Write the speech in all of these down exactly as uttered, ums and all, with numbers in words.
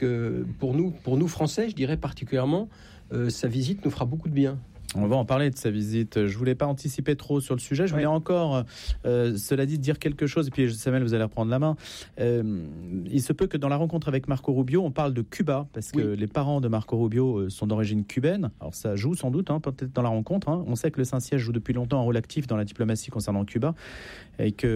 que pour nous, pour nous Français, je dirais particulièrement, euh, sa visite nous fera beaucoup de bien. On va en parler de sa visite. Je voulais pas anticiper trop sur le sujet. Je voulais ouais. encore, euh, cela dit, dire quelque chose. Et puis, Samuel, vous allez reprendre la main. Euh, il se peut que dans la rencontre avec Marco Rubio, on parle de Cuba, parce que oui. les parents de Marco Rubio sont d'origine cubaine. Alors, ça joue sans doute, hein, peut-être dans la rencontre. Hein. On sait que le Saint-Siège joue depuis longtemps un rôle actif dans la diplomatie concernant Cuba et qu'il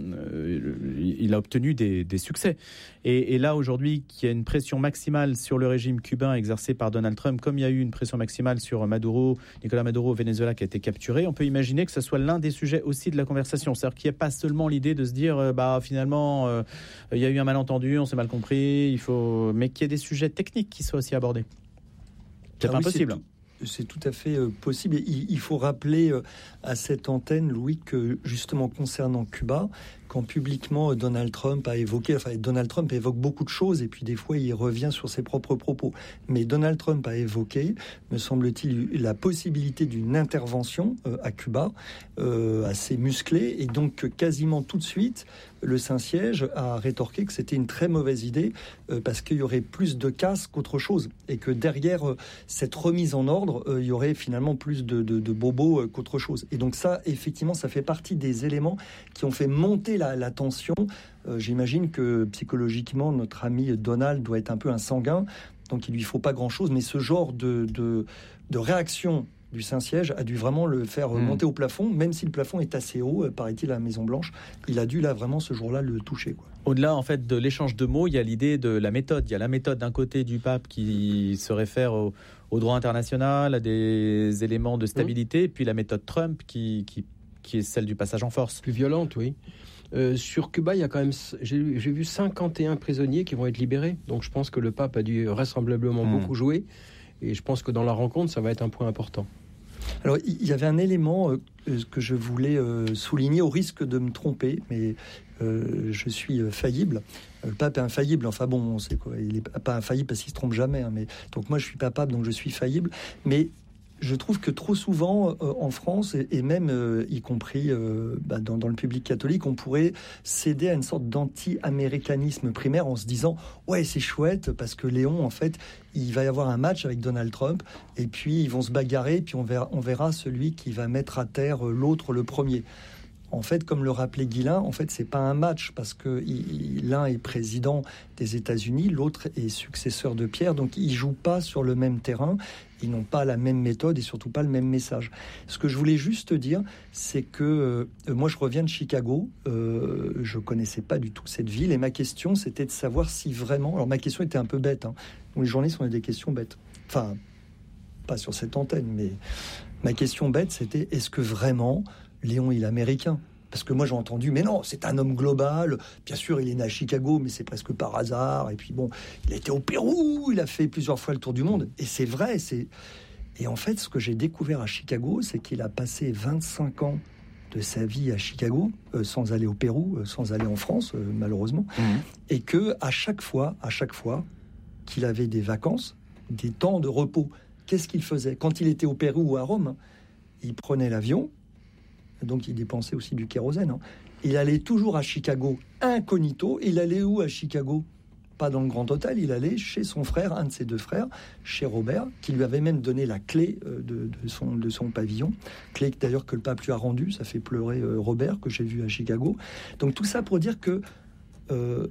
euh, a obtenu des, des succès. Et, et là, aujourd'hui, qu'il y a une pression maximale sur le régime cubain exercée par Donald Trump, comme il y a eu une pression maximale sur Maduro, Nicolas Maduro au Venezuela qui a été capturé, on peut imaginer que ce soit l'un des sujets aussi de la conversation. C'est-à-dire qu'il n'y a pas seulement l'idée de se dire euh, bah, finalement, euh, il y a eu un malentendu, on s'est mal compris, il faut... mais qu'il y ait des sujets techniques qui soient aussi abordés. C'est ah pas oui, impossible. C'est tout, c'est tout à fait euh, possible. Il, il faut rappeler euh, à cette antenne, Louis, que justement concernant Cuba, quand publiquement Donald Trump a évoqué, enfin Donald Trump évoque beaucoup de choses et puis des fois il revient sur ses propres propos. Mais Donald Trump a évoqué, me semble-t-il, la possibilité d'une intervention euh, à Cuba euh, assez musclée et donc quasiment tout de suite le Saint-Siège a rétorqué que c'était une très mauvaise idée euh, parce qu'il y aurait plus de casse qu'autre chose et que derrière euh, cette remise en ordre, euh, il y aurait finalement plus de, de, de bobos euh, qu'autre chose. Et donc ça, effectivement, ça fait partie des éléments qui ont fait monter La, la tension. Euh, j'imagine que psychologiquement, notre ami Donald doit être un peu un sanguin, donc il lui faut pas grand-chose, mais ce genre de, de, de réaction du Saint-Siège a dû vraiment le faire mmh. monter au plafond, même si le plafond est assez haut, euh, paraît-il, à la Maison-Blanche. Il a dû, là, vraiment, ce jour-là, le toucher, quoi. Au-delà, en fait, de l'échange de mots, il y a l'idée de la méthode. Il y a la méthode, d'un côté, du pape qui se réfère au, au droit international, à des éléments de stabilité, mmh. puis la méthode Trump qui, qui, qui est celle du passage en force. Plus violente, oui. Euh, sur Cuba, il y a quand même, j'ai, j'ai vu cinquante et un prisonniers qui vont être libérés. Donc je pense que le pape a dû vraisemblablement mmh. beaucoup jouer. Et je pense que dans la rencontre, ça va être un point important. Alors, il y avait un élément euh, que je voulais euh, souligner, au risque de me tromper, mais euh, je suis euh, faillible. Le pape est infaillible. Enfin bon, on sait quoi. Il n'est pas infaillible parce qu'il se trompe jamais. Hein, mais donc moi, je suis pas pape, donc je suis faillible. Mais je trouve que trop souvent, euh, en France, et, et même euh, y compris euh, bah, dans, dans le public catholique, on pourrait céder à une sorte d'anti-américanisme primaire en se disant « Ouais, c'est chouette, parce que Léon, en fait, il va y avoir un match avec Donald Trump, et puis ils vont se bagarrer, et puis on verra, on verra celui qui va mettre à terre l'autre le premier. » En fait, comme le rappelait Guillain, en fait, c'est pas un match parce que il, l'un est président des États-Unis, l'autre est successeur de Pierre, donc ils jouent pas sur le même terrain, ils n'ont pas la même méthode et surtout pas le même message. Ce que je voulais juste dire, c'est que euh, moi, je reviens de Chicago, euh, je connaissais pas du tout cette ville et ma question, c'était de savoir si vraiment. Alors ma question était un peu bête. Hein. Les journalistes ont des questions bêtes. Enfin, pas sur cette antenne, mais ma question bête, c'était est-ce que vraiment Léon, il est américain? Parce que moi, j'ai entendu, mais non, c'est un homme global. Bien sûr, il est né à Chicago, mais c'est presque par hasard. Et puis bon, il a été au Pérou, il a fait plusieurs fois le tour du monde. Et c'est vrai, c'est... Et en fait, ce que j'ai découvert à Chicago, c'est qu'il a passé vingt-cinq ans de sa vie à Chicago, euh, sans aller au Pérou, euh, sans aller en France, euh, malheureusement. Mmh. Et que à chaque fois, à chaque fois qu'il avait des vacances, des temps de repos, qu'est-ce qu'il faisait? Quand il était au Pérou ou à Rome, il prenait l'avion. Donc il dépensait aussi du kérosène. Hein. Il allait toujours à Chicago incognito. Il allait où à Chicago? Pas dans le Grand Hôtel. Il allait chez son frère, un de ses deux frères, chez Robert, qui lui avait même donné la clé de, de, son, de son pavillon. Clé d'ailleurs que le pape lui a rendue. Ça fait pleurer Robert, que j'ai vu à Chicago. Donc tout ça pour dire que euh,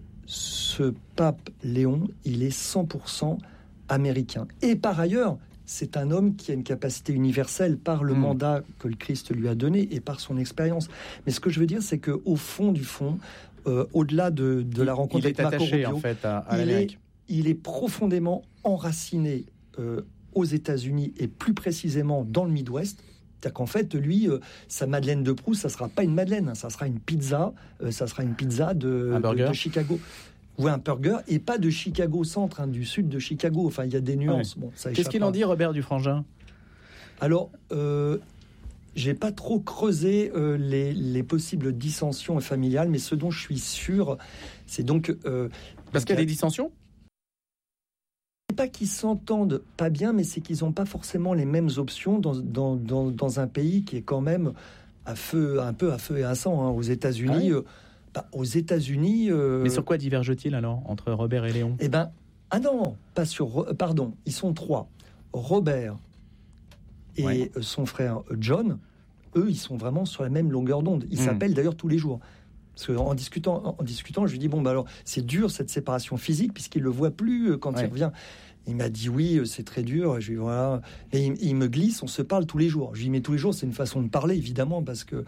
ce pape Léon, il est cent pour cent américain. Et par ailleurs, c'est un homme qui a une capacité universelle par le mmh. mandat que le Christ lui a donné et par son expérience. Mais ce que je veux dire, c'est qu'au fond du fond, euh, au-delà de, de la rencontre avec Marco Rubio, il est attaché en fait à, à l'Amérique. Il est, il est profondément enraciné euh, aux États-Unis et plus précisément dans le Midwest. C'est-à-dire qu'en fait, lui, euh, sa Madeleine de Proust, ça sera pas une Madeleine, hein, ça sera une pizza, euh, ça sera une pizza de, de, de Chicago. Ou un burger, et pas de Chicago centre, hein, du sud de Chicago. Enfin, il y a des nuances. Ouais. Bon, ça Qu'est-ce qu'il en dit, Robert Dufrangin? Alors, euh, j'ai pas trop creusé euh, les, les possibles dissensions familiales, mais ce dont je suis sûr, c'est donc... Euh, Parce qu'il y a des dissensions? C'est pas qu'ils s'entendent pas bien, mais c'est qu'ils n'ont pas forcément les mêmes options dans, dans, dans, dans un pays qui est quand même à feu, un peu à feu et à sang. Hein, aux États-Unis... Ah oui. euh, Bah, aux États-Unis... Euh... Mais sur quoi diverge-t-il alors entre Robert et Léon? Eh ben, Ah non, pas sur... Pardon, ils sont trois. Robert et ouais. son frère John, eux, ils sont vraiment sur la même longueur d'onde. Ils mmh. s'appellent d'ailleurs tous les jours. Parce qu'en discutant, en discutant, je lui dis, bon, bah alors, c'est dur cette séparation physique, puisqu'il ne le voit plus quand ouais. il revient. Il m'a dit, oui, c'est très dur. Je lui dis, voilà. Et il, il me glisse, on se parle tous les jours. Je lui dis, mais tous les jours, c'est une façon de parler, évidemment, parce que...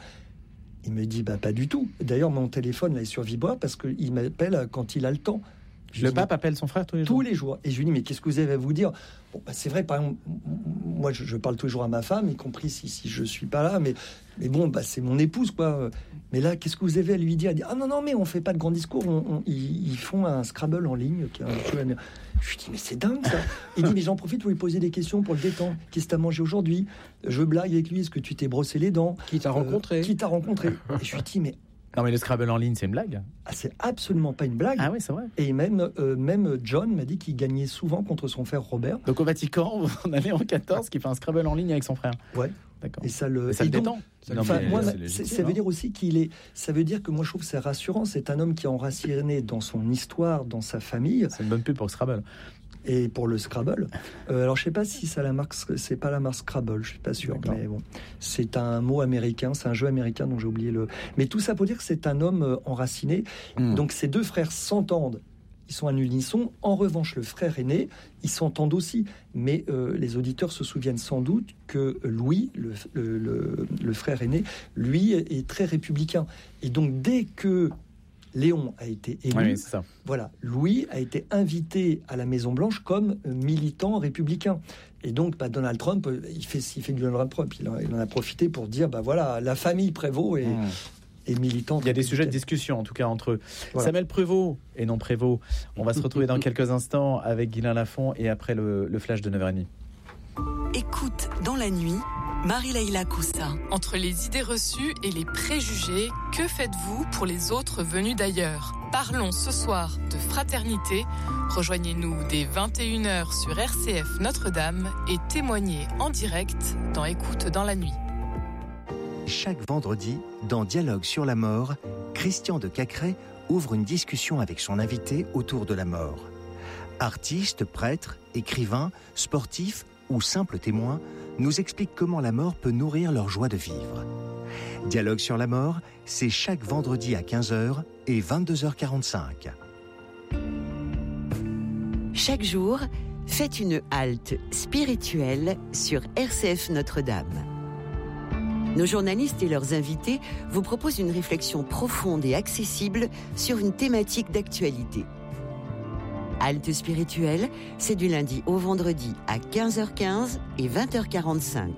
Il me dit, bah pas du tout. D'ailleurs, mon téléphone là, est sur vibreur parce qu'il m'appelle quand il a le temps. Je le dis, pape appelle son frère tous les jours. Tous les jours. Et je lui dis, mais qu'est-ce que vous avez à vous dire? Bon, bah, c'est vrai, par exemple, moi, je, je parle tous les jours à ma femme, y compris si, si je suis pas là. Mais, mais bon, bah, c'est mon épouse, quoi. Mais là, qu'est-ce que vous avez à lui dire? Elle dit, ah non, non, mais on fait pas de grands discours. On, on, ils, ils font un Scrabble en ligne. Qui est un jeu... Je lui dis, mais c'est dingue, ça. Il dit, mais j'en profite pour lui poser des questions pour le détendre. Qu'est-ce que tu as mangé aujourd'hui? Je blague avec lui. Est-ce que tu t'es brossé les dents? Qui t'a rencontré euh, Qui t'a rencontré? Et je lui dis, mais... Non, mais le Scrabble en ligne, c'est une blague. Ah, c'est absolument pas une blague. Ah oui, c'est vrai. Et même, euh, même John m'a dit qu'il gagnait souvent contre son frère Robert. Donc au Vatican, on a Léon quatorze qui fait un Scrabble en ligne avec son frère. Ouais. D'accord. Et ça le, et ça et le donc, détend. Enfin, moi, c'est, ça veut dire aussi qu'il est. Ça veut dire que moi, je trouve que c'est rassurant. C'est un homme qui est enraciné dans son histoire, dans sa famille. C'est une bonne pub pour le Scrabble. Et pour le Scrabble. Euh, alors, je sais pas si ça la marque. C'est pas la marque Scrabble. Je suis pas sûr. D'accord. Mais bon, c'est un mot américain. C'est un jeu américain dont j'ai oublié le. Mais tout ça pour dire que c'est un homme enraciné. Mmh. Donc, ces deux frères s'entendent. Ils sont à l'unisson. En revanche, le frère aîné, ils s'entendent aussi. Mais euh, les auditeurs se souviennent sans doute que Louis, le, le, le, le frère aîné, lui est très républicain. Et donc, dès que Léon a été élu, oui, c'est ça. Voilà, Louis a été invité à la Maison-Blanche comme militant républicain. Et donc, bah, Donald Trump, il fait, il fait du Donald Trump. Il en, il en a profité pour dire, bah voilà, la famille prévaut et... Mmh. Et militant. Il y a des sujets de discussion, en tout cas, entre eux. Voilà. Samuel Prévost et non Prévost. On va se retrouver dans quelques instants avec Guylain Lafont et après le, le flash de neuf heures trente. Écoute dans la nuit, Marie-Laïla Coussa. Entre les idées reçues et les préjugés, que faites-vous pour les autres venus d'ailleurs? Parlons ce soir de fraternité. Rejoignez-nous dès vingt et une heures sur R C F Notre-Dame et témoignez en direct dans Écoute dans la nuit. Chaque vendredi, dans Dialogue sur la mort, Christian de Cacré ouvre une discussion avec son invité autour de la mort. Artistes, prêtres, écrivains, sportifs ou simples témoins nous expliquent comment la mort peut nourrir leur joie de vivre. Dialogue sur la mort, c'est chaque vendredi à quinze heures et vingt-deux heures quarante-cinq. Chaque jour, faites une halte spirituelle sur R C F Notre-Dame. Nos journalistes et leurs invités vous proposent une réflexion profonde et accessible sur une thématique d'actualité. Halte spirituelle, c'est du lundi au vendredi à quinze heures quinze et vingt heures quarante-cinq.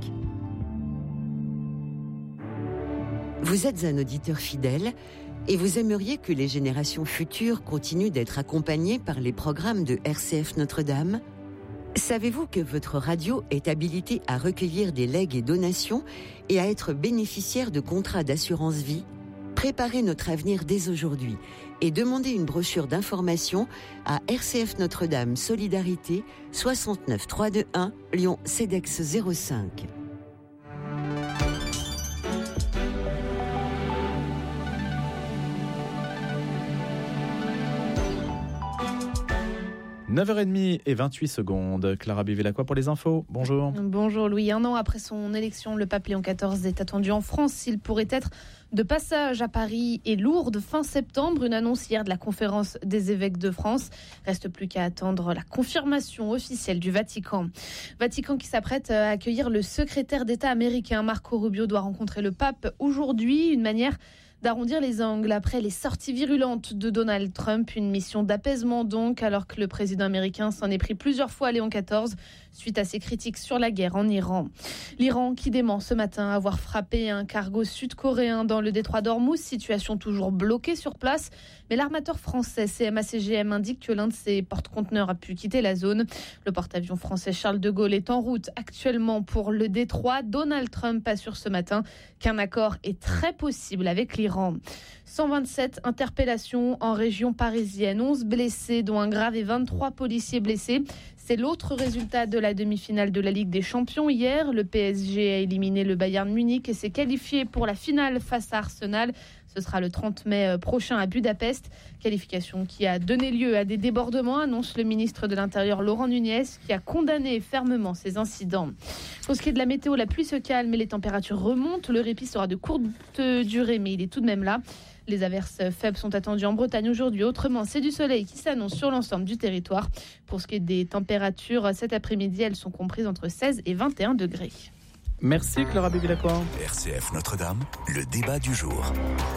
Vous êtes un auditeur fidèle et vous aimeriez que les générations futures continuent d'être accompagnées par les programmes de R C F Notre-Dame ? Savez-vous que votre radio est habilitée à recueillir des legs et donations et à être bénéficiaire de contrats d'assurance vie ? Préparez notre avenir dès aujourd'hui et demandez une brochure d'information à R C F Notre-Dame Solidarité soixante-neuf trois cent vingt-et-un Lyon CEDEX zéro cinq. neuf heures trente et vingt-huit secondes. Clara Bévélacqua pour les infos. Bonjour. Bonjour Louis. Un an après son élection, le pape Léon quatorze est attendu en France. Il pourrait être de passage à Paris et Lourdes fin septembre. Une annonce hier de la conférence des évêques de France. Reste plus qu'à attendre la confirmation officielle du Vatican. Vatican qui s'apprête à accueillir le secrétaire d'État américain. Marco Rubio doit rencontrer le pape aujourd'hui. Une manière d'arrondir les angles après les sorties virulentes de Donald Trump. Une mission d'apaisement donc, alors que le président américain s'en est pris plusieurs fois à Léon quatorze suite à ses critiques sur la guerre en Iran. L'Iran qui dément ce matin avoir frappé un cargo sud-coréen dans le détroit d'Ormuz, situation toujours bloquée sur place. Mais l'armateur français C M A C G M indique que l'un de ses porte-conteneurs a pu quitter la zone. Le porte-avions français Charles de Gaulle est en route actuellement pour le détroit. Donald Trump assure ce matin qu'un accord est très possible avec l'Iran. cent vingt-sept interpellations en région parisienne, onze blessés dont un grave et vingt-trois policiers blessés. C'est l'autre résultat de la demi-finale de la Ligue des Champions. Hier, le P S G a éliminé le Bayern Munich et s'est qualifié pour la finale face à Arsenal. Ce sera le trente mai prochain à Budapest. Qualification qui a donné lieu à des débordements, annonce le ministre de l'Intérieur Laurent Nunez, qui a condamné fermement ces incidents. Pour ce qui est de la météo, la pluie se calme et les températures remontent. Le répit sera de courte durée, mais il est tout de même là. Les averses faibles sont attendues en Bretagne aujourd'hui. Autrement, c'est du soleil qui s'annonce sur l'ensemble du territoire. Pour ce qui est des températures, cet après-midi, elles sont comprises entre seize et vingt et un degrés. Merci Clara Bévilacqua. R C F Notre-Dame, le débat du jour.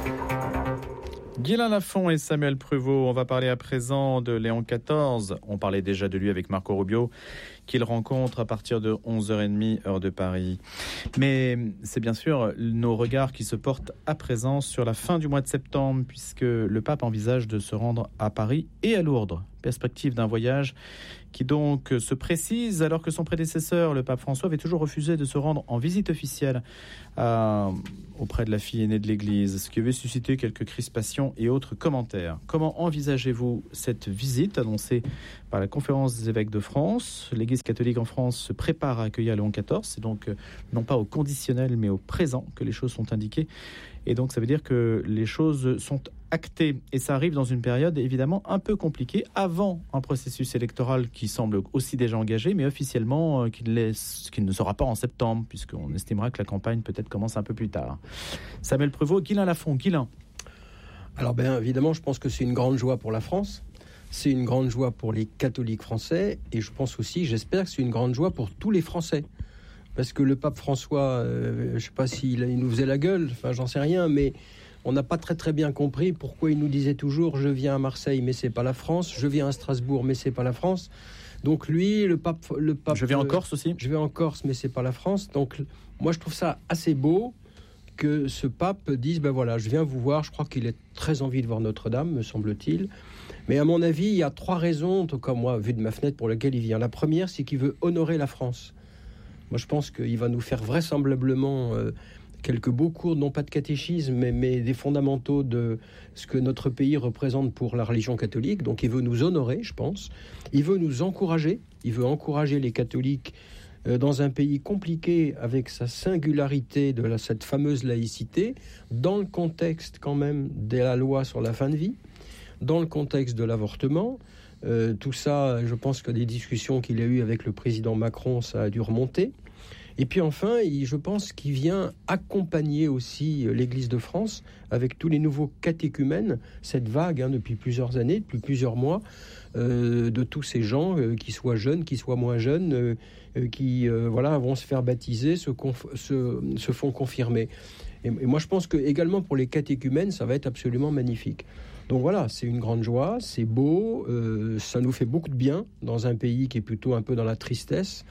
Guylain Lafont et Samuel Pruvot, on va parler à présent de Léon quatorze. On parlait déjà de lui avec Marco Rubio, qu'il rencontre à partir de onze heures trente, heure de Paris. Mais c'est bien sûr nos regards qui se portent à présent sur la fin du mois de septembre, puisque le pape envisage de se rendre à Paris et à Lourdes. Perspective d'un voyage qui donc se précise, alors que son prédécesseur, le pape François, avait toujours refusé de se rendre en visite officielle euh, auprès de la fille aînée de l'Église, ce qui avait suscité quelques crispations et autres commentaires. Comment envisagez-vous cette visite annoncée par la Conférence des évêques de France ? L'Église catholique en France se prépare à accueillir Léon quatorze, c'est donc euh, non pas au conditionnel, mais au présent que les choses sont indiquées. Et donc ça veut dire que les choses sont actées. Et ça arrive dans une période évidemment un peu compliquée, avant un processus électoral qui semble aussi déjà engagé, mais officiellement euh, qui, ne laisse, qui ne sera pas en septembre, puisqu'on estimera que la campagne peut-être commence un peu plus tard. Samuel Pruvot, Guylain Lafont. Guylain. Alors bien évidemment, je pense que c'est une grande joie pour la France. C'est une grande joie pour les catholiques français. Et je pense aussi, j'espère que c'est une grande joie pour tous les Français. Parce que le pape François, euh, je ne sais pas s'il il nous faisait la gueule, enfin j'en sais rien, mais on n'a pas très très bien compris pourquoi il nous disait toujours « je viens à Marseille, mais c'est pas la France, je viens à Strasbourg, mais c'est pas la France ». Donc lui, le pape... Le pape je viens en Corse aussi. Je viens en Corse, mais c'est pas la France. Donc moi je trouve ça assez beau que ce pape dise « ben voilà, je viens vous voir, je crois qu'il a très envie de voir Notre-Dame, me semble-t-il ». Mais à mon avis, il y a trois raisons, en tout cas moi, vu de ma fenêtre, pour lesquelles il vient. La première, c'est qu'il veut honorer la France. Moi, je pense qu'il va nous faire vraisemblablement euh, quelques beaux cours, non pas de catéchisme, mais, mais des fondamentaux de ce que notre pays représente pour la religion catholique. Donc, il veut nous honorer, je pense. Il veut nous encourager. Il veut encourager les catholiques euh, dans un pays compliqué, avec sa singularité de la, cette fameuse laïcité, dans le contexte quand même de la loi sur la fin de vie, dans le contexte de l'avortement. Euh, tout ça, je pense que des discussions qu'il a eues avec le président Macron, ça a dû remonter. Et puis enfin, il, je pense qu'il vient accompagner aussi l'Église de France avec tous les nouveaux catéchumènes, cette vague hein, depuis plusieurs années, depuis plusieurs mois, euh, de tous ces gens, euh, qui soient jeunes, qui soient moins jeunes, euh, euh, qui euh, voilà, vont se faire baptiser, se, conf- se, se font confirmer. Et, et moi, je pense que également pour les catéchumènes, ça va être absolument magnifique. Donc voilà, c'est une grande joie, c'est beau, euh, ça nous fait beaucoup de bien dans un pays qui est plutôt un peu dans la tristesse.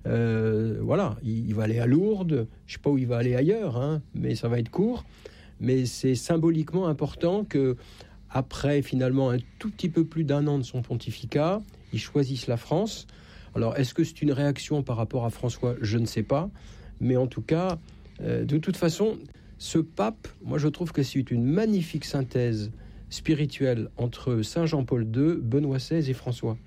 Euh, voilà, il, il va aller à Lourdes, je ne sais pas où il va aller ailleurs, hein, mais ça va être court. Mais c'est symboliquement important que, après finalement un tout petit peu plus d'un an de son pontificat, il choisisse la France. Alors, est-ce que c'est une réaction par rapport à François ? Je ne sais pas. Mais en tout cas, euh, de toute façon, ce pape, moi je trouve que c'est une magnifique synthèse spirituelle entre Saint Jean-Paul deux, Benoît seize et François.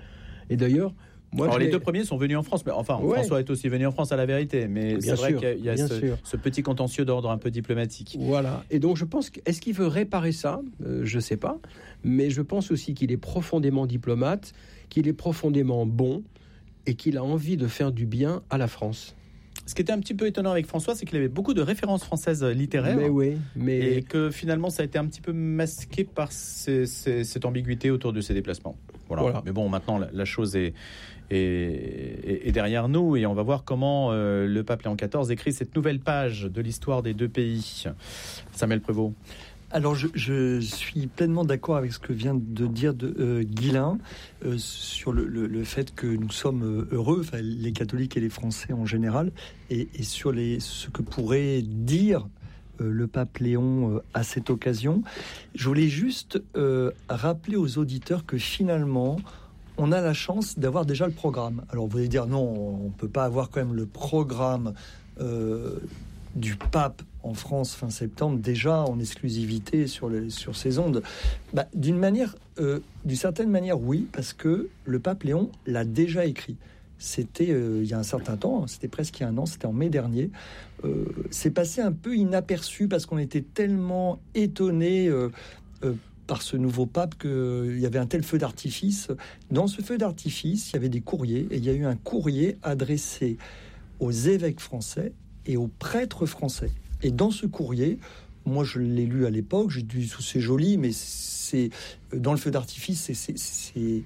Et d'ailleurs, moi, Alors, je les deux premiers sont venus en France, mais enfin, ouais. François est aussi venu en France à la vérité, mais bien c'est sûr, vrai qu'il y a ce, ce petit contentieux d'ordre un peu diplomatique. Voilà, et donc je pense, que, est-ce qu'il veut réparer ça ? euh, Je ne sais pas, mais je pense aussi qu'il est profondément diplomate, qu'il est profondément bon, et qu'il a envie de faire du bien à la France. Ce qui était un petit peu étonnant avec François, c'est qu'il avait beaucoup de références françaises littéraires. Mais oui, mais... Et que finalement, ça a été un petit peu masqué par ces, ces, cette ambiguïté autour de ses déplacements. Voilà. Voilà. Mais bon, maintenant, la, la chose est, est, est, est derrière nous et on va voir comment euh, le pape Léon quatorze écrit cette nouvelle page de l'histoire des deux pays. Samuel Pruvot. Alors, je, je suis pleinement d'accord avec ce que vient de dire de, euh, Guylain euh, sur le, le, le fait que nous sommes heureux, enfin, les catholiques et les Français en général, et, et sur les, ce que pourrait dire euh, le pape Léon euh, à cette occasion. Je voulais juste euh, rappeler aux auditeurs que finalement, on a la chance d'avoir déjà le programme. Alors, vous allez dire, non, on ne peut pas avoir quand même le programme euh, du pape en France fin septembre, déjà en exclusivité sur, les, sur ces ondes. Bah, d'une manière, euh, d'une certaine manière, oui, parce que le pape Léon l'a déjà écrit. c'était euh, il y a un certain temps, c'était presque il y a un an, c'était en mai dernier. Euh, c'est passé un peu inaperçu parce qu'on était tellement étonnés euh, euh, par ce nouveau pape qu'il euh, y avait un tel feu d'artifice. Dans ce feu d'artifice, il y avait des courriers, et il y a eu un courrier adressé aux évêques français et aux prêtres français. Et dans ce courrier, moi je l'ai lu à l'époque, j'ai dit c'est joli, mais c'est dans le feu d'artifice, c'est, c'est, c'est,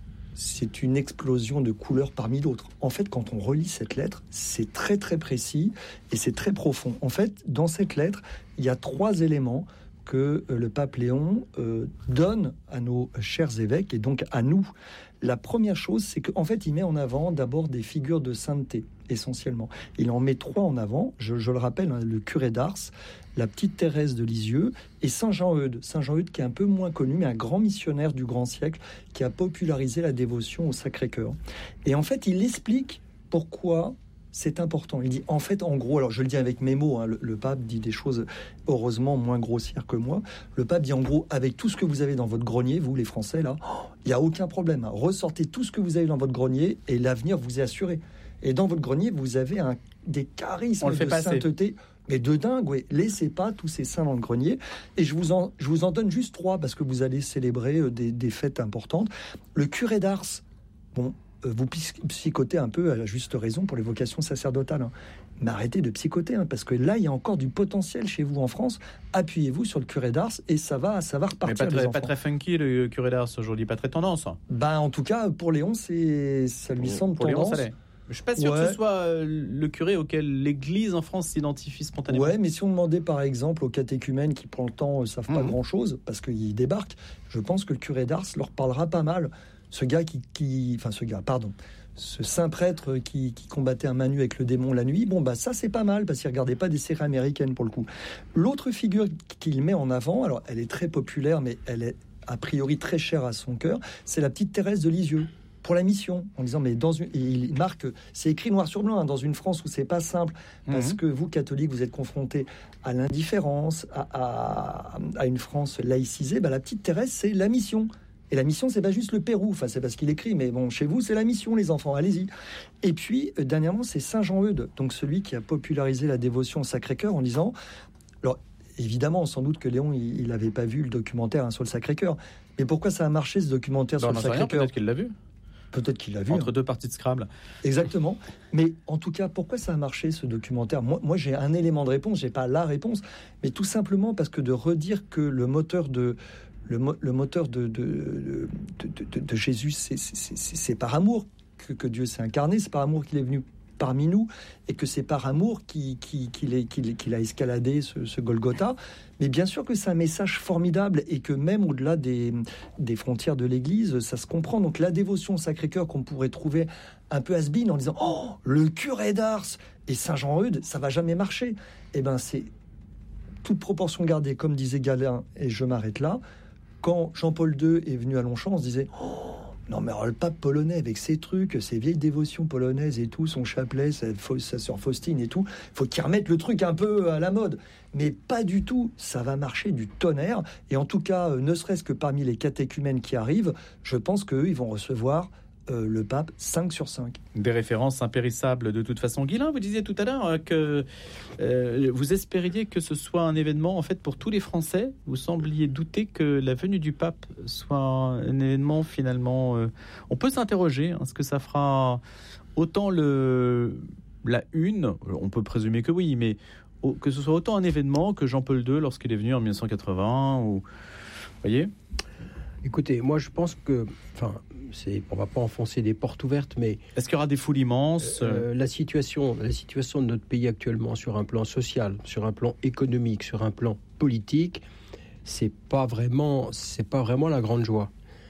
c'est une explosion de couleurs parmi d'autres. En fait, quand on relit cette lettre, c'est très très précis et c'est très profond. En fait, dans cette lettre, il y a trois éléments que le pape Léon euh, donne à nos chers évêques et donc à nous. La première chose, c'est qu'en fait, il met en avant d'abord des figures de sainteté, essentiellement. Il en met trois en avant, je, je le rappelle, hein, le curé d'Ars, la petite Thérèse de Lisieux et Saint Jean-Eudes. Saint Jean-Eudes qui est un peu moins connu, mais un grand missionnaire du grand siècle qui a popularisé la dévotion au Sacré-Cœur. Et en fait, il explique pourquoi c'est important. Il dit, en fait, en gros, alors je le dis avec mes mots, hein, le, le pape dit des choses heureusement moins grossières que moi. Le pape dit en gros, avec tout ce que vous avez dans votre grenier, vous les Français, là, il n'y a aucun problème. Hein. Ressortez tout ce que vous avez dans votre grenier et l'avenir vous est assuré. Et dans votre grenier, vous avez un, des charismes de sainteté, mais de dingue, oui. Laissez pas tous ces saints dans le grenier. Et je vous en, je vous en donne juste trois, parce que vous allez célébrer des, des fêtes importantes. Le curé d'Ars, bon, vous psychotez un peu à la juste raison pour les vocations sacerdotales. Hein. Mais arrêtez de psychoter, hein, parce que là, il y a encore du potentiel chez vous en France. Appuyez-vous sur le curé d'Ars et ça va, ça va repartir. Mais pas très, pas très funky, le curé d'Ars aujourd'hui, pas très tendance. Ben, en tout cas, pour Léon, c'est, ça lui semble pour tendance. Léon, ça l'est. Je suis pas sûr ouais. que ce soit le curé auquel l'Église en France s'identifie spontanément. Ouais, mais si on demandait par exemple aux catéchumènes qui prend le temps, ne savent mmh. pas grand-chose, parce qu'ils débarquent, je pense que le curé d'Ars leur parlera pas mal. Ce gars qui, qui, enfin ce gars, pardon, ce saint prêtre qui, qui combattait un main nue avec le démon la nuit, bon bah ça c'est pas mal parce qu'il regardait pas des séries américaines pour le coup. L'autre figure qu'il met en avant, alors elle est très populaire mais elle est a priori très chère à son cœur, c'est la petite Thérèse de Lisieux. Pour la mission, en disant mais dans une, il marque, c'est écrit noir sur blanc, hein, dans une France où c'est pas simple, parce mmh. que vous catholiques vous êtes confrontés à l'indifférence, à, à, à une France laïcisée, bah, la petite Thérèse c'est la mission. Et la mission, c'est pas juste le Pérou, enfin c'est parce qu'il écrit, mais bon, chez vous, c'est la mission, les enfants, allez-y. Et puis, euh, dernièrement, c'est Saint Jean-Eudes, donc celui qui a popularisé la dévotion au Sacré-Cœur en disant, alors évidemment, sans doute que Léon, il n'avait pas vu le documentaire hein, sur le Sacré-Cœur, mais pourquoi ça a marché ce documentaire ben, sur le Sacré-Cœur ? Peut-être qu'il l'a vu. Peut-être qu'il l'a vu. Entre hein. deux parties de Scrabble. Exactement. Mais en tout cas, pourquoi ça a marché ce documentaire ? Moi, moi, j'ai un élément de réponse, j'ai pas la réponse, mais tout simplement parce que de redire que le moteur de Le, mo- le moteur de, de, de, de, de, de Jésus, c'est, c'est, c'est, c'est par amour que, que Dieu s'est incarné, c'est par amour qu'il est venu parmi nous, et que c'est par amour qu'il, qu'il, qu'il, est, qu'il, qu'il a escaladé ce, ce Golgotha. Mais bien sûr que c'est un message formidable, et que même au-delà des, des frontières de l'Église, ça se comprend. Donc la dévotion au Sacré-Cœur qu'on pourrait trouver un peu has-been en disant « Oh, le curé d'Ars et Saint-Jean-Eudes, ça va jamais marcher !» Eh bien, c'est toute proportion gardée, comme disait Galin, et je m'arrête là. Quand Jean-Paul deux est venu à Longchamp, on se disait oh, non mais alors, le pape polonais avec ses trucs, ses vieilles dévotions polonaises et tout, son chapelet, sa, sa sœur Faustine et tout, faut qu'il remette le truc un peu à la mode. Mais pas du tout, ça va marcher du tonnerre. Et en tout cas, ne serait-ce que parmi les catéchumènes qui arrivent, je pense qu'eux, ils vont recevoir Euh, le pape cinq sur cinq. Des références impérissables de toute façon. Guilain, vous disiez tout à l'heure que euh, vous espériez que ce soit un événement en fait pour tous les Français. Vous sembliez douter que la venue du pape soit un événement finalement... Euh, on peut s'interroger, hein, est-ce que ça fera autant le, la une, on peut présumer que oui, mais au, que ce soit autant un événement que Jean-Paul deux lorsqu'il est venu en dix-neuf cent quatre-vingts, ou... Vous voyez ? Écoutez, moi je pense que... Enfin, c'est, on ne va pas enfoncer des portes ouvertes, mais... Est-ce qu'il y aura des foules immenses ? euh, la, situation, la situation de notre pays actuellement sur un plan social, sur un plan économique, sur un plan politique, c'est pas vraiment, c'est pas vraiment la grande joie.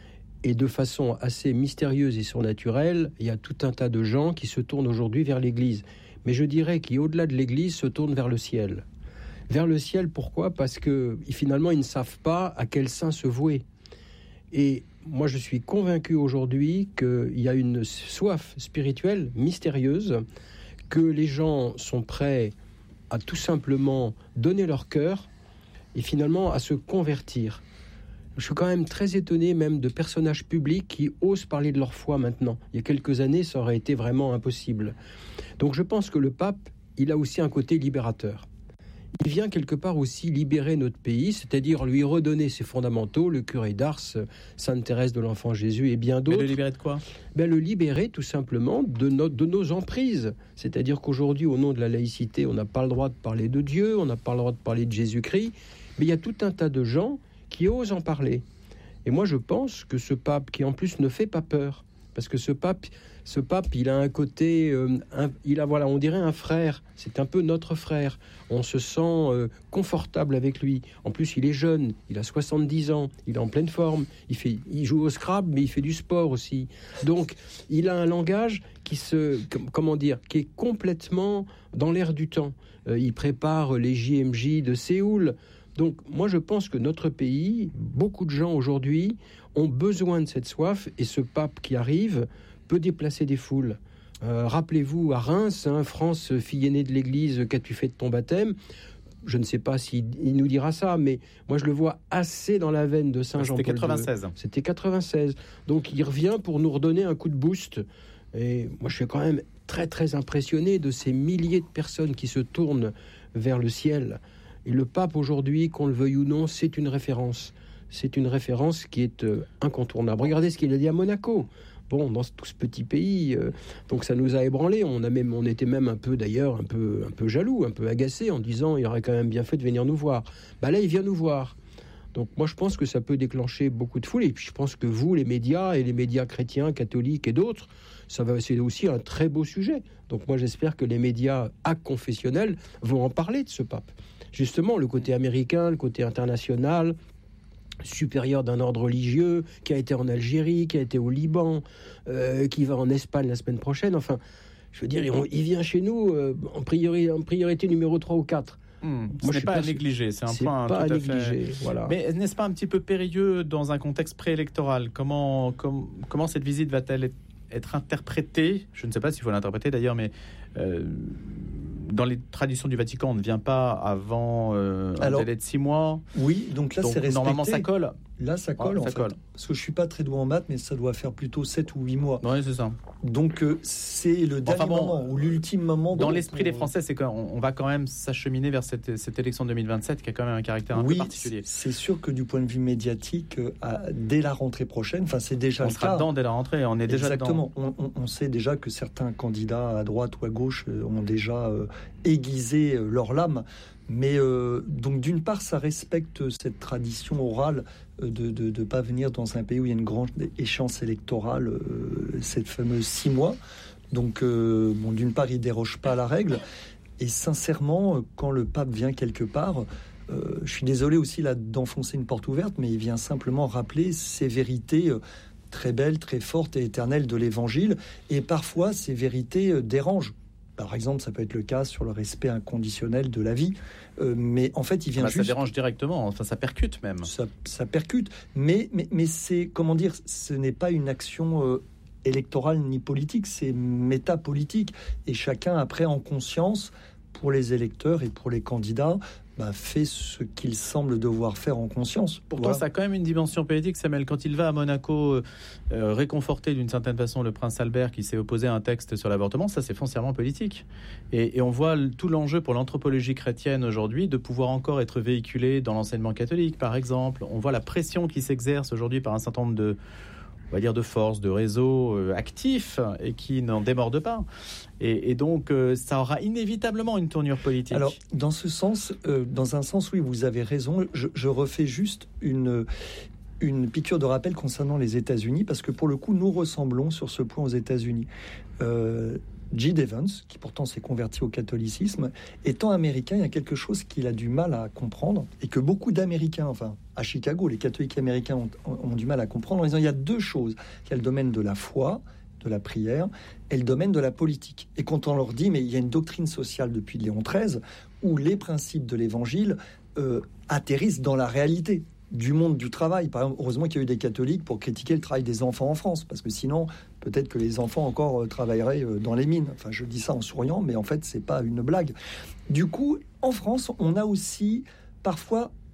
Et de façon assez mystérieuse et surnaturelle, il y a tout un tas de gens qui se tournent aujourd'hui vers l'Église. Mais je dirais qui, au-delà de l'Église, se tournent vers le ciel. Vers le ciel, pourquoi ? Parce que finalement, ils ne savent pas à quel saint se vouer. Et moi, je suis convaincu aujourd'hui qu'il y a une soif spirituelle mystérieuse, que les gens sont prêts à tout simplement donner leur cœur et finalement à se convertir. Je suis quand même très étonné même de personnages publics qui osent parler de leur foi maintenant. Il y a quelques années, ça aurait été vraiment impossible. Donc je pense que le pape, il a aussi un côté libérateur. Il vient quelque part aussi libérer notre pays, c'est-à-dire lui redonner ses fondamentaux, le curé d'Ars, Sainte Thérèse de l'Enfant Jésus et bien d'autres. Mais le libérer de quoi ? Ben, le libérer tout simplement de, no- de nos emprises. C'est-à-dire qu'aujourd'hui, au nom de la laïcité, on n'a pas le droit de parler de Dieu, on n'a pas le droit de parler de Jésus-Christ, mais il y a tout un tas de gens qui osent en parler. Et moi, je pense que ce pape, qui en plus ne fait pas peur, parce que ce pape, ce pape, il a un côté, euh, un, il a, voilà, on dirait un frère. C'est un peu notre frère. On se sent euh, confortable avec lui. En plus, il est jeune. Il a soixante-dix ans. Il est en pleine forme. Il fait, il joue au Scrabble, mais il fait du sport aussi. Donc, il a un langage qui se, comment dire, qui est complètement dans l'air du temps. Euh, il prépare les J M J de Séoul. Donc, moi, je pense que notre pays, beaucoup de gens aujourd'hui ont besoin de cette soif, et ce pape qui arrive peut déplacer des foules. Euh, rappelez-vous à Reims, hein, France, fille aînée de l'Église, qu'as-tu fait de ton baptême ? Je ne sais pas s'il il nous dira ça, mais moi je le vois assez dans la veine de Saint Jean-Paul deux. C'était quatre-vingt-seize. C'était quatre-vingt-seize. Donc il revient pour nous redonner un coup de boost. Et moi je suis quand même très très impressionné de ces milliers de personnes qui se tournent vers le ciel. Et le pape aujourd'hui, qu'on le veuille ou non, c'est une référence. C'est une référence qui est euh, incontournable. Regardez ce qu'il a dit à Monaco. Bon, dans tout ce petit pays, euh, donc ça nous a ébranlés. On a même, on était même un peu, d'ailleurs, un peu, un peu jaloux, un peu agacés, en disant il aurait quand même bien fait de venir nous voir. Bah là, il vient nous voir. Donc moi, je pense que ça peut déclencher beaucoup de foule. Et puis je pense que vous, les médias et les médias chrétiens, catholiques et d'autres, ça va, c'est aussi un très beau sujet. Donc moi, j'espère que les médias confessionnels vont en parler de ce pape. Justement, le côté américain, le côté international, supérieur d'un ordre religieux, qui a été en Algérie, qui a été au Liban, euh, qui va en Espagne la semaine prochaine. Enfin, je veux dire, il, il vient chez nous euh, en, priori, en priorité numéro trois ou quatre. Mmh, ce Moi, n'est pas à négliger, c'est un c'est point pas tout à, à négliger, fait... voilà. Mais n'est-ce pas un petit peu périlleux dans un contexte préélectoral ? Comment, com- comment cette visite va-t-elle être, être interprétée ? Je ne sais pas s'il faut l'interpréter d'ailleurs, mais... Euh, dans les traditions du Vatican, on ne vient pas avant euh, un Alors, délai de six mois. Oui, donc là, donc, c'est respecté. Normalement, ça colle. Là, ça colle, ah, en ça fait. Colle. Parce que je ne suis pas très doué en maths, mais ça doit faire plutôt sept ou huit mois. Oui, c'est ça. Donc, euh, c'est le dernier enfin bon, moment, ou l'ultime moment. Dans l'esprit on... des Français, c'est qu'on on va quand même s'acheminer vers cette, cette élection deux mille vingt-sept qui a quand même un caractère un oui, peu particulier. C'est sûr que du point de vue médiatique, euh, à, dès la rentrée prochaine, enfin, c'est déjà on le sera cas. dedans dès la rentrée, on est déjà Exactement. dedans. Exactement. On, on, on sait déjà que certains candidats à droite ou à gauche euh, ont déjà euh, aiguisé euh, leur lame. Mais euh, donc d'une part, ça respecte cette tradition orale euh, de ne pas venir dans un pays où il y a une grande échéance électorale, euh, cette fameuse six mois. Donc euh, bon, d'une part, il déroge pas à la règle. Et sincèrement, quand le pape vient quelque part, euh, je suis désolé aussi là d'enfoncer une porte ouverte, mais il vient simplement rappeler ces vérités euh, très belles, très fortes et éternelles de l'Évangile. Et parfois, ces vérités euh, dérangent. Par exemple, ça peut être le cas sur le respect inconditionnel de la vie. Euh, mais en fait, il vient bah, juste... Ça dérange directement, enfin, ça percute même. Ça, ça percute. Mais, mais, mais c'est, comment dire, ce n'est pas une action euh, électorale ni politique, c'est métapolitique. Et chacun, après, en conscience, pour les électeurs et pour les candidats, bah, fait ce qu'il semble devoir faire en conscience. Pourtant, voilà. Ça a quand même une dimension politique, Samuel. Quand il va à Monaco euh, réconforter d'une certaine façon le prince Albert qui s'est opposé à un texte sur l'avortement, ça c'est foncièrement politique. Et, et on voit tout l'enjeu pour l'anthropologie chrétienne aujourd'hui de pouvoir encore être véhiculé dans l'enseignement catholique, par exemple. On voit la pression qui s'exerce aujourd'hui par un certain nombre de, on va dire, de forces, de réseaux euh, actifs et qui n'en débordent pas. Et, et donc, euh, ça aura inévitablement une tournure politique. Alors, dans ce sens, euh, dans un sens, oui, vous avez raison. Je, je refais juste une, une piqûre de rappel concernant les États-Unis, parce que pour le coup, nous ressemblons sur ce point aux États-Unis. Euh, J. Evans, qui pourtant s'est converti au catholicisme, étant américain, il y a quelque chose qu'il a du mal à comprendre, et que beaucoup d'Américains, enfin, à Chicago, les catholiques américains ont, ont du mal à comprendre, en disant il y a deux choses. Il y a le domaine de la foi, de la prière, et le domaine de la politique. Et quand on leur dit, mais il y a une doctrine sociale depuis Léon treize, où les principes de l'Évangile euh, atterrissent dans la réalité du monde du travail. Par exemple, heureusement qu'il y a eu des catholiques pour critiquer le travail des enfants en France, parce que sinon, peut-être que les enfants encore euh, travailleraient euh, dans les mines. Enfin, je dis ça en souriant, mais en fait, c'est pas une blague. Du coup, en France, on a aussi parfois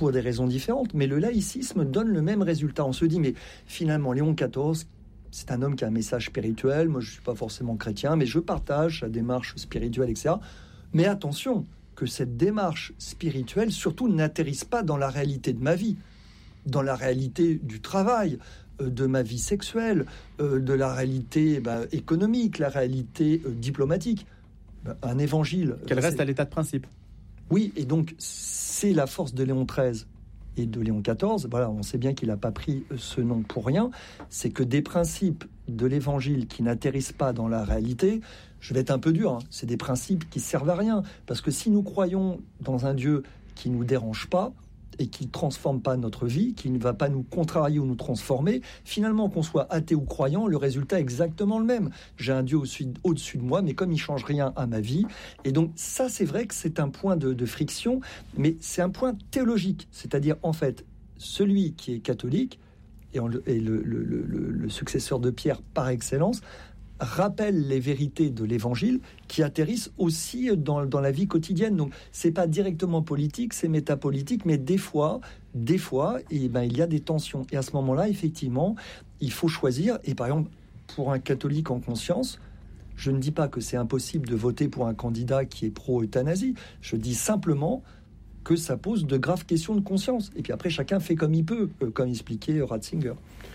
pour des raisons différentes, mais le laïcisme donne le même résultat. On se dit, mais finalement, Léon quatorze, c'est un homme qui a un message spirituel. Moi, je ne suis pas forcément chrétien, mais je partage sa démarche spirituelle, et cetera. Mais attention, que cette démarche spirituelle, surtout, n'atterrisse pas dans la réalité de ma vie, dans la réalité du travail, euh, de ma vie sexuelle, euh, de la réalité bah, économique, la réalité euh, diplomatique. Bah, un évangile... Qu'elle reste c'est... à l'état de principe. Oui, et donc, c'est la force de Léon treize et de Léon quatorze. Voilà, on sait bien qu'il n'a pas pris ce nom pour rien. C'est que des principes de l'évangile qui n'atterrissent pas dans la réalité... Je vais être un peu dur, hein. C'est des principes qui servent à rien. Parce que si nous croyons dans un Dieu qui ne nous dérange pas et qui ne transforme pas notre vie, qui ne va pas nous contrarier ou nous transformer, finalement, qu'on soit athée ou croyant, le résultat est exactement le même. J'ai un Dieu au-dessus, au-dessus de moi, mais comme il ne change rien à ma vie. Et donc ça, c'est vrai que c'est un point de, de friction, mais c'est un point théologique. C'est-à-dire, en fait, celui qui est catholique, et, en, et le, le, le, le successeur de Pierre par excellence, rappelle les vérités de l'évangile qui atterrissent aussi dans, dans la vie quotidienne. Donc, c'est pas directement politique, c'est métapolitique, mais des fois, des fois, et ben, il y a des tensions. Et à ce moment-là, effectivement, il faut choisir. Et par exemple, pour un catholique en conscience, je ne dis pas que c'est impossible de voter pour un candidat qui est pro-euthanasie. Je dis simplement que ça pose de graves questions de conscience. Et puis après, chacun fait comme il peut, comme expliquait Ratzinger.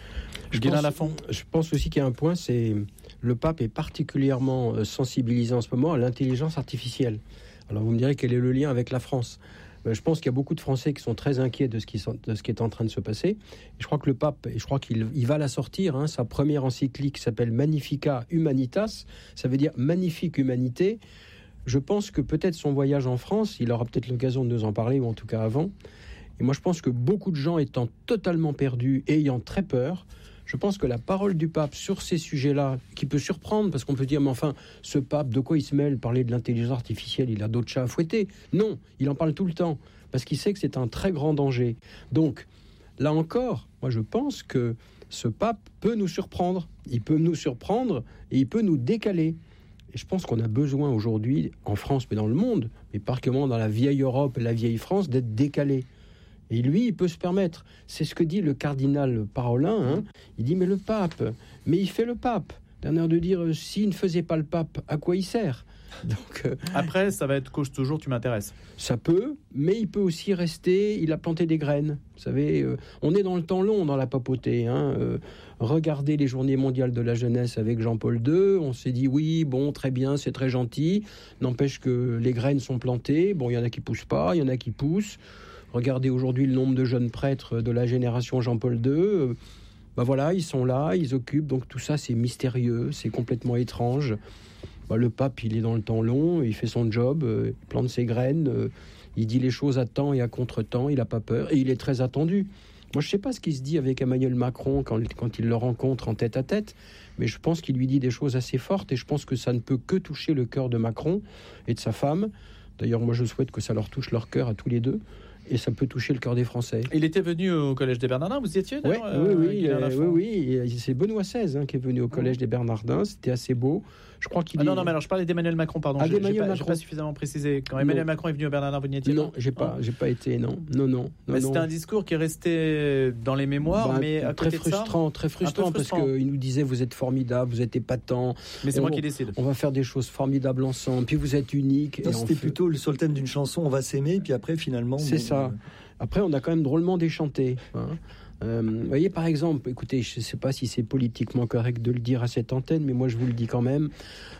Je pense, je pense aussi qu'il y a un point, c'est le pape est particulièrement sensibilisé en ce moment à l'intelligence artificielle. Alors vous me direz quel est le lien avec la France ? Je pense qu'il y a beaucoup de Français qui sont très inquiets de ce qui, de ce qui est en train de se passer. Et je crois que le pape, et je crois qu'il il va la sortir, hein, sa première encyclique s'appelle Magnificat Humanitas, ça veut dire magnifique humanité. Je pense que peut-être son voyage en France, il aura peut-être l'occasion de nous en parler, ou en tout cas avant. Et moi je pense que beaucoup de gens étant totalement perdus et ayant très peur, je pense que la parole du pape sur ces sujets-là, qui peut surprendre, parce qu'on peut dire, mais enfin, ce pape, de quoi il se mêle? Parler de l'intelligence artificielle, il a d'autres chats à fouetter. Non, il en parle tout le temps, parce qu'il sait que c'est un très grand danger. Donc, là encore, moi je pense que ce pape peut nous surprendre. Il peut nous surprendre et il peut nous décaler. Et je pense qu'on a besoin aujourd'hui, en France, mais dans le monde, mais particulièrement dans la vieille Europe et la vieille France, d'être décalé. Et lui, il peut se permettre. C'est ce que dit le cardinal Parolin. Hein. Il dit, mais le pape, mais il fait le pape. D'un air de dire, euh, s'il ne faisait pas le pape, à quoi il sert? Donc, euh, Après, ça va être cause toujours, tu m'intéresses. Ça peut, mais il peut aussi rester, il a planté des graines. Vous savez, euh, on est dans le temps long dans la papauté. Hein. Euh, regardez les journées mondiales de la jeunesse avec Jean-Paul deux. On s'est dit, oui, bon, très bien, c'est très gentil. N'empêche que les graines sont plantées. Bon, il y en a qui poussent pas, il y en a qui poussent. Regardez aujourd'hui le nombre de jeunes prêtres de la génération Jean-Paul deux. Ben voilà, ils sont là, ils occupent. Donc tout ça, c'est mystérieux, c'est complètement étrange. Ben, le pape, il est dans le temps long, il fait son job, euh, il plante ses graines, euh, il dit les choses à temps et à contre-temps, il n'a pas peur et il est très attendu. Moi, je ne sais pas ce qu'il se dit avec Emmanuel Macron quand, quand il le rencontre en tête-à-tête, mais je pense qu'il lui dit des choses assez fortes et je pense que ça ne peut que toucher le cœur de Macron et de sa femme. D'ailleurs, moi, je souhaite que ça leur touche leur cœur à tous les deux. Et ça peut toucher le cœur des Français. Il était venu au Collège des Bernardins, vous y étiez ouais, euh, Oui, oui, euh, oui, oui. C'est Benoît seize hein, qui est venu au Collège des Bernardins. C'était assez beau. Je crois qu'il ah est... non, non, mais alors je parlais d'Emmanuel Macron, pardon. Ah, j'ai, j'ai, pas, Macron. j'ai pas suffisamment précisé. Quand Emmanuel non. Macron est venu au Bernardin, vous n'y étiez pas? Non, j'ai pas, j'ai pas été, non. Non, non. non, non. C'était un discours qui est resté dans les mémoires, bah, mais à très côté frustrant, de ça, très frustrant, parce qu'il nous disait vous êtes formidable, vous êtes épatant. Mais c'est on, moi qui décide. On va faire des choses formidables ensemble, puis vous êtes unique. Non, c'était fait... plutôt sur le thème d'une chanson, on va s'aimer, puis après finalement. C'est on... ça. Après, on a quand même drôlement déchanté. Hein. Euh, vous voyez, par exemple, écoutez, je ne sais pas si c'est politiquement correct de le dire à cette antenne, mais moi je vous le dis quand même.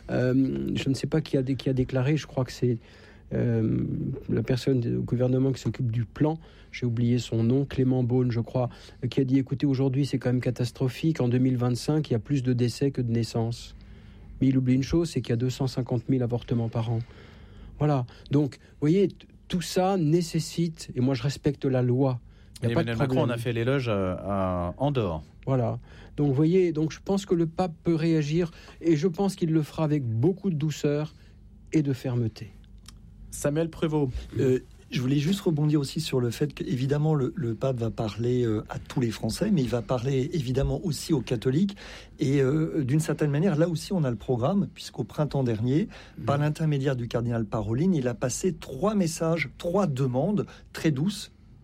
Euh, je ne sais pas qui a, qui a déclaré, je crois que c'est euh, la personne au gouvernement qui s'occupe du plan, j'ai oublié son nom, Clément Beaune, je crois, qui a dit, écoutez, aujourd'hui c'est quand même catastrophique, en deux mille vingt-cinq, il y a plus de décès que de naissances. Mais il oublie une chose, c'est qu'il y a deux cent cinquante mille avortements par an. Voilà, donc, vous voyez, tout ça nécessite, et moi je respecte la loi. Et Emmanuel Macron en a fait l'éloge à, à Andorre. Voilà. Donc, vous voyez, donc je pense que le pape peut réagir et je pense qu'il le fera avec beaucoup de douceur et de fermeté. Samuel Prévost. Euh, je voulais juste rebondir aussi sur le fait qu'évidemment, le, le pape va parler euh, à tous les Français, mais il va parler évidemment aussi aux catholiques. Et euh, d'une certaine manière, là aussi, on a le programme, puisqu'au printemps dernier, mmh. par l'intermédiaire du cardinal Parolin, il a passé trois messages, trois demandes très douces,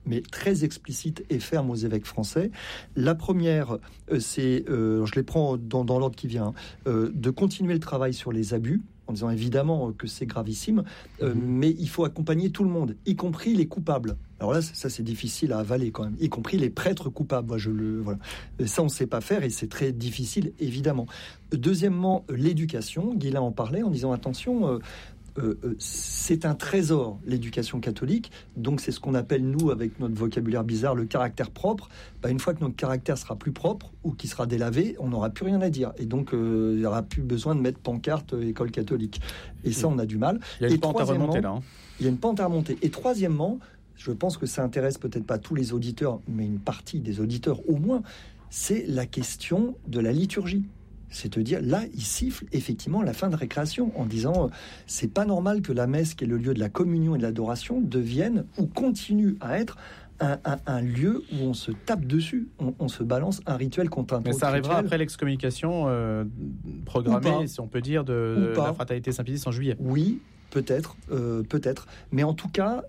mais très explicites et fermes aux évêques français. La première, euh, c'est, euh, je les prends dans, dans l'ordre qui vient, euh, de continuer le travail sur les abus, en disant évidemment que c'est gravissime, euh, mmh. mais il faut accompagner tout le monde, y compris les coupables. Alors là, ça c'est difficile à avaler quand même, y compris les prêtres coupables. Moi, je le, voilà. Ça, on ne sait pas faire et c'est très difficile, évidemment. Deuxièmement, l'éducation. Guilain en parlait en disant attention, euh, euh, c'est un trésor, l'éducation catholique. Donc c'est ce qu'on appelle, nous, avec notre vocabulaire bizarre, le caractère propre. Bah, une fois que notre caractère sera plus propre ou qu'il sera délavé, on n'aura plus rien à dire. Et donc, euh, il n'y aura plus besoin de mettre pancarte euh, école catholique. Et ça, on a du mal. Il y a une et pente à remonter là. Hein. Il y a une pente à remonter. Et troisièmement, je pense que ça intéresse peut-être pas tous les auditeurs, mais une partie des auditeurs au moins, c'est la question de la liturgie. C'est-à-dire, là, il siffle effectivement la fin de récréation en disant euh, c'est pas normal que la messe, qui est le lieu de la communion et de l'adoration, devienne ou continue à être un, un, un lieu où on se tape dessus, on, on se balance un rituel contre un autre. Mais ça arrivera rituel. Après l'excommunication euh, programmée, si on peut dire, de, de la fraternité Saint-Pédis en juillet. Oui. Peut-être, euh, peut-être. Mais en tout cas,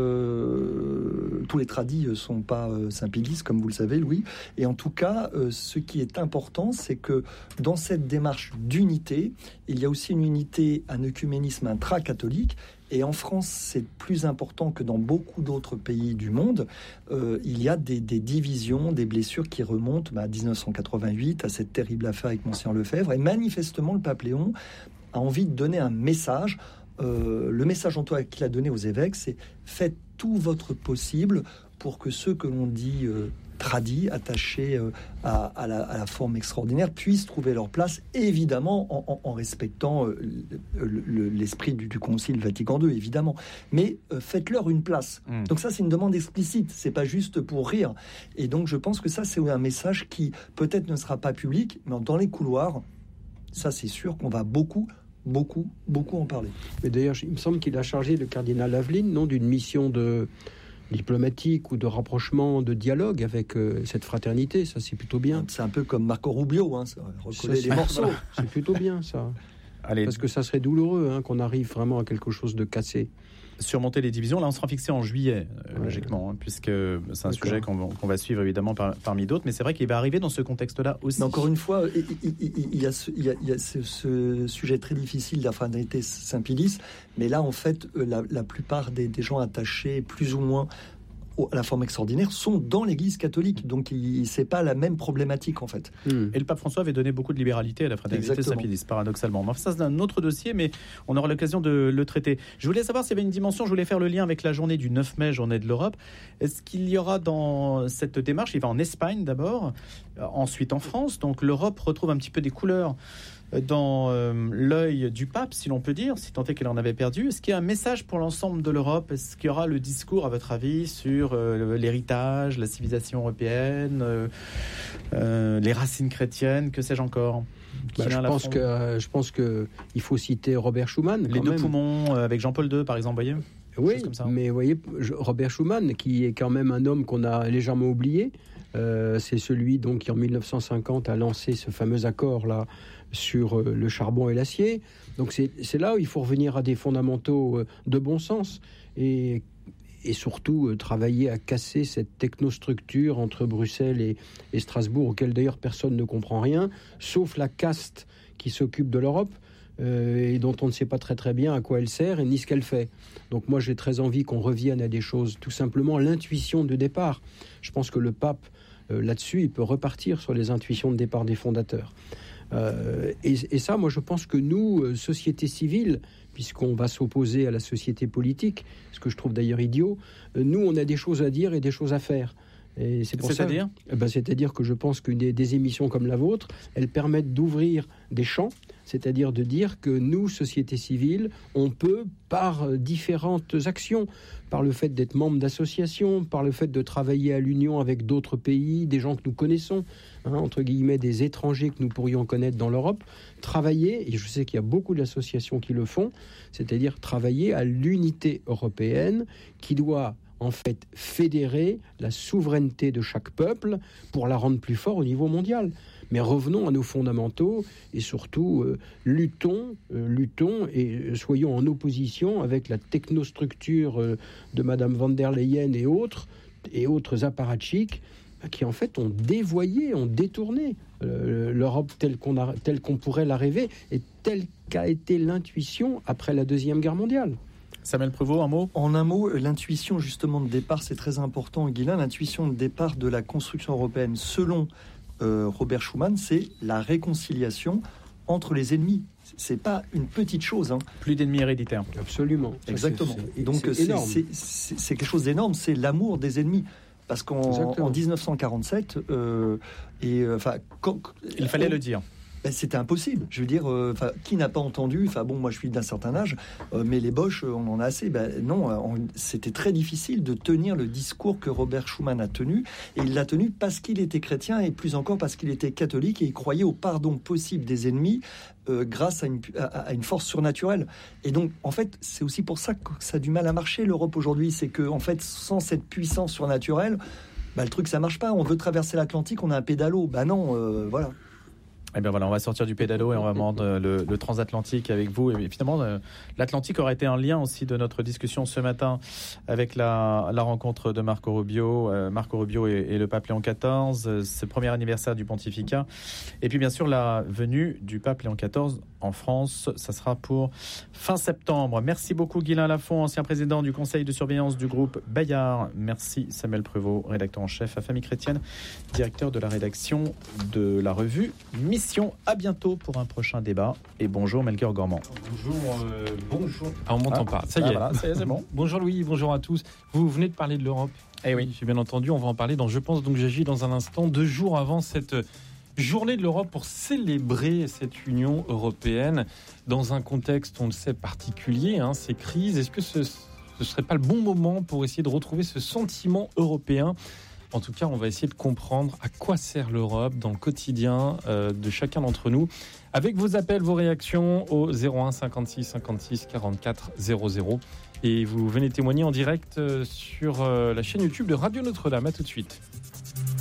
euh, tous les tradis ne sont pas euh, Saint-Pédis, comme vous le savez, Louis. Et en tout cas, euh, ce qui est important, c'est que dans cette démarche d'unité, il y a aussi une unité, un œcuménisme intra-catholique. Et en France, c'est plus important que dans beaucoup d'autres pays du monde. Euh, il y a des, des divisions, des blessures qui remontent bah, à dix-neuf cent quatre-vingt-huit, à cette terrible affaire avec Monseigneur Lefebvre. Et manifestement, le pape Léon a envie de donner un message. Euh, le message en toi qu'il a donné aux évêques, c'est faites tout votre possible pour que ceux que l'on dit euh, tradis, attachés euh, à, à, la, à la forme extraordinaire, puissent trouver leur place, évidemment en, en, en respectant euh, le, le, l'esprit du, du Concile Vatican deux, évidemment. Mais euh, faites-leur une place. Mmh. Donc ça, c'est une demande explicite. C'est pas juste pour rire. Et donc, je pense que ça, c'est un message qui peut-être ne sera pas public, mais dans les couloirs, ça, c'est sûr qu'on va beaucoup Beaucoup, beaucoup en parler. Mais d'ailleurs, il me semble qu'il a chargé le cardinal Aveline, non, d'une mission de diplomatique ou de rapprochement, de dialogue avec euh, cette fraternité. Ça, c'est plutôt bien. C'est un peu comme Marco Rubio, hein, ça, recoller les morceaux. C'est plutôt bien, ça. Allez. Parce que ça serait douloureux hein, qu'on arrive vraiment à quelque chose de cassé. Surmonter les divisions, là on sera fixé en juillet, euh, ouais. logiquement, hein, puisque c'est un D'accord. sujet qu'on, qu'on va suivre évidemment par, parmi d'autres, mais c'est vrai qu'il va arriver dans ce contexte-là aussi. Mais encore une fois, il, il, il y a, ce, il y a, il y a ce, ce sujet très difficile de la fraternité Saint-Pédis, mais là en fait, la, la plupart des, des gens attachés plus ou moins à la forme extraordinaire sont dans l'Église catholique, donc il, c'est pas la même problématique en fait. Mmh. Et le pape François avait donné beaucoup de libéralité à la fraternité Saint-Pédis, paradoxalement. Enfin, ça c'est un autre dossier, mais on aura l'occasion de le traiter. Je voulais savoir s'il y avait une dimension, je voulais faire le lien avec la journée du neuf mai, journée de l'Europe. Est-ce qu'il y aura dans cette démarche, il va en Espagne d'abord, ensuite en France, donc l'Europe retrouve un petit peu des couleurs dans euh, l'œil du pape, si l'on peut dire, si tant est qu'elle en avait perdu. Est-ce qu'il y a un message pour l'ensemble de l'Europe ? Est-ce qu'il y aura le discours, à votre avis, sur euh, l'héritage, la civilisation européenne, euh, euh, les racines chrétiennes, que sais-je encore ? Bah, je, pense que, euh, je pense qu'il faut citer Robert Schuman. Les deux même. poumons avec Jean-Paul deux, par exemple, voyez ? Oui, mais vous voyez, Robert Schuman, qui est quand même un homme qu'on a légèrement oublié, euh, c'est celui donc, qui, en dix-neuf cent cinquante, a lancé ce fameux accord-là sur euh, le charbon et l'acier. Donc c'est, c'est là où il faut revenir à des fondamentaux euh, de bon sens et, et surtout euh, travailler à casser cette technostructure entre Bruxelles et, et Strasbourg, auquel d'ailleurs personne ne comprend rien, sauf la caste qui s'occupe de l'Europe. Euh, et dont on ne sait pas très très bien à quoi elle sert et ni ce qu'elle fait. Donc moi j'ai très envie qu'on revienne à des choses, tout simplement l'intuition de départ. Je pense que le pape, euh, là-dessus, il peut repartir sur les intuitions de départ des fondateurs. Euh, et, et ça, moi je pense que nous, euh, société civile, puisqu'on va s'opposer à la société politique, ce que je trouve d'ailleurs idiot, euh, nous on a des choses à dire et des choses à faire. Et c'est pour C'est-à-dire ça, ben, c'est-à-dire que je pense que des, des émissions comme la vôtre, elles permettent d'ouvrir des champs, c'est-à-dire de dire que nous, société civile, on peut, par différentes actions, par le fait d'être membre d'associations, par le fait de travailler à l'union avec d'autres pays, des gens que nous connaissons, hein, entre guillemets, des étrangers que nous pourrions connaître dans l'Europe, travailler, et je sais qu'il y a beaucoup d'associations qui le font, c'est-à-dire travailler à l'unité européenne qui doit en fait fédérer la souveraineté de chaque peuple pour la rendre plus forte au niveau mondial. Mais revenons à nos fondamentaux et surtout euh, luttons, euh, luttons et soyons en opposition avec la technostructure euh, de Madame van der Leyen et autres et autres apparatchiks qui en fait ont dévoyé, ont détourné euh, l'Europe telle qu'on a, telle qu'on pourrait la rêver et telle qu'a été l'intuition après la Deuxième Guerre mondiale. Samuel Prévost, un mot ? En un mot, l'intuition justement de départ, c'est très important, Guilain, l'intuition de départ de la construction européenne, selon euh, Robert Schuman, c'est la réconciliation entre les ennemis. C'est pas une petite chose. Hein. Plus d'ennemis héréditaires. Absolument. Exactement. C'est, c'est, et donc c'est, c'est, c'est, c'est, c'est quelque chose d'énorme, c'est l'amour des ennemis. Parce qu'en en dix-neuf cent quarante-sept, euh, et, enfin, quand, il fallait on, le dire. Ben, c'était impossible. Je veux dire, euh, qui n'a pas entendu ? Enfin bon, moi je suis d'un certain âge, euh, mais les Boches, on en a assez. Ben, non, on, c'était très difficile de tenir le discours que Robert Schuman a tenu, et il l'a tenu parce qu'il était chrétien et plus encore parce qu'il était catholique et il croyait au pardon possible des ennemis euh, grâce à une, à, à une force surnaturelle. Et donc, en fait, c'est aussi pour ça que ça a du mal à marcher l'Europe aujourd'hui, c'est que en fait, sans cette puissance surnaturelle, ben, le truc ça marche pas. On veut traverser l'Atlantique, on a un pédalo. Ben non, euh, voilà. Eh bien voilà, on va sortir du pédalo et on va prendre le, le transatlantique avec vous. Et finalement, euh, l'Atlantique aurait été un lien aussi de notre discussion ce matin avec la, la rencontre de Marco Rubio, euh, Marco Rubio et, et le pape Léon quatorze, euh, ce premier anniversaire du pontificat. Et puis bien sûr, la venue du pape Léon quatorze en France, ça sera pour fin septembre. Merci beaucoup Guylain Lafont, ancien président du conseil de surveillance du groupe Bayard. Merci Samuel Prévost, rédacteur en chef à Famille Chrétienne, directeur de la rédaction de la revue Mission. À bientôt pour un prochain débat. Et bonjour Melchior Gormand. Bonjour, euh, bonjour. Ah, on m'entend ah, pas. Ça y ah, est. voilà, ça y est, c'est bon. Bonjour Louis, bonjour à tous. Vous venez de parler de l'Europe. Eh oui. J'ai bien entendu, on va en parler dans Je pense donc j'agis dans un instant, deux jours avant cette journée de l'Europe pour célébrer cette Union européenne dans un contexte, on le sait, particulier, hein, ces crises. Est-ce que ce ne serait pas le bon moment pour essayer de retrouver ce sentiment européen ? En tout cas, on va essayer de comprendre à quoi sert l'Europe dans le quotidien euh, de chacun d'entre nous. Avec vos appels, vos réactions au zéro un cinquante-six cinquante-six quarante-quatre zéro zéro. Et vous venez témoigner en direct euh, sur euh, la chaîne YouTube de Radio Notre-Dame. À tout de suite.